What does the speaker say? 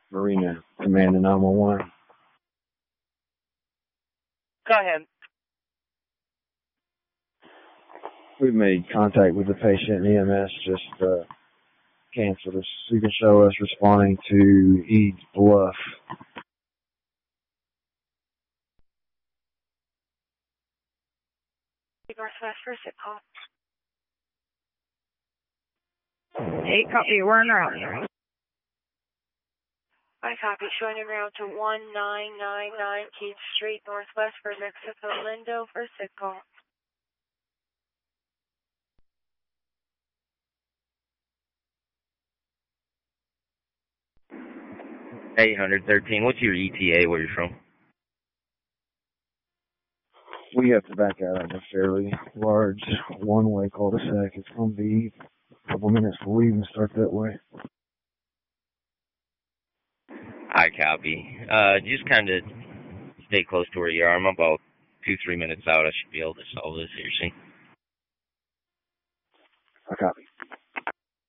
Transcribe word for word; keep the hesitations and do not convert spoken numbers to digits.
Marina, Command nine one one. Go ahead. We've made contact with the patient, and E M S just uh, canceled us. You can show us responding to Eads Bluff. Northwest for a call. Eight copy, we're en route. I copy, showing en route to one nine nine nine Keith Street, Northwest for Mexico, Lindo for sick call. eight thirteen, what's your E T A, where you're from? We have to back out of a fairly large one-way cul-de-sac. It's going to be a couple minutes before we even start that way. I copy. Uh, just kind of stay close to where you are. I'm about two, three minutes out. I should be able to solve this here, see?